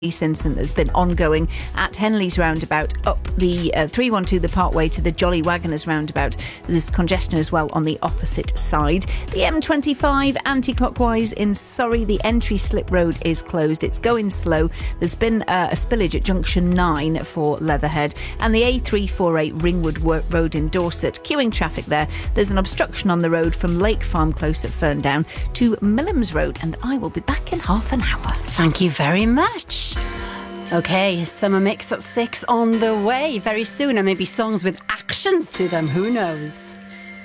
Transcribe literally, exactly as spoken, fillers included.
incident that's been ongoing at Henley's roundabout up the uh, three one two the Parkway to the Jolly Waggoners roundabout. There's congestion as well on the opposite side. The M twenty-five anti-clockwise in Surrey, the entry slip road is closed. It's going slow. There's been uh, a spillage at junction nine for Leatherhead, and the A three forty-eight Ringwood Road in Dorset, queuing traffic there. There's an obstruction on the road from Lake Farm Close at Ferndown to Millams Road, and I will be back in half an hour. Thank you very much. Okay, Summer Mix at six on the way very soon, and maybe songs with actions to them, who knows?